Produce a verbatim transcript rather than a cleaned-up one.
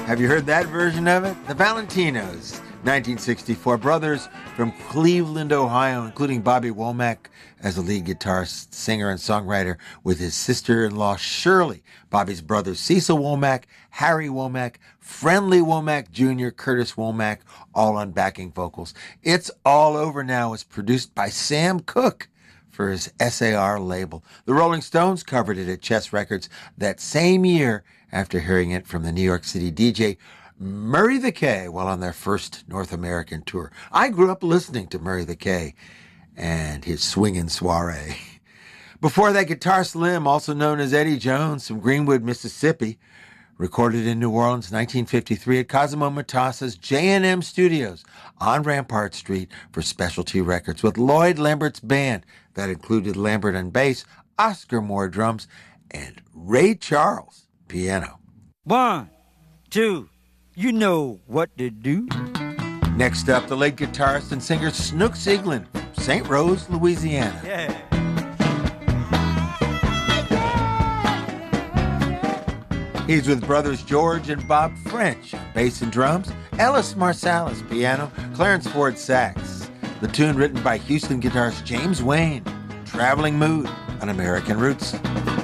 Have you heard that version of it? The Valentinos, nineteen sixty-four, brothers from Cleveland, Ohio, including Bobby Womack as the lead guitarist, singer, and songwriter with his sister-in-law Shirley, Bobby's brothers Cecil Womack, Harry Womack, Friendly Womack Junior, Curtis Womack, all on backing vocals. It's All Over Now is produced by Sam Cooke for his S A R label. The Rolling Stones covered it at Chess Records that same year after hearing it from the New York City D J Murray the K while on their first North American tour. I grew up listening to Murray the K and his swingin' soiree. Before that, Guitar Slim, also known as Eddie Jones from Greenwood, Mississippi, recorded in New Orleans, nineteen fifty-three at Cosimo Matassa's J and M Studios on Rampart Street for Specialty Records with Lloyd Lambert's band. That included Lambert on bass, Oscar Moore drums, and Ray Charles piano. One, two, you know what to do. Next up, the late guitarist and singer Snooks Eaglin from Saint Rose, Louisiana. Yeah. He's with brothers George and Bob French on bass and drums, Ellis Marsalis piano, Clarence Ford sax. The tune written by Houston guitarist James Wayne, Traveling Mood on American Roots.